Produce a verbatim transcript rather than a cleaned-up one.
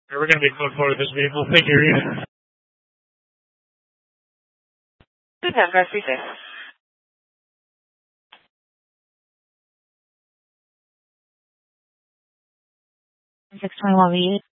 We're going to be going forward with this vehicle. Thank you, Rita. Good time, guys. Be safe. six twenty-one V eight.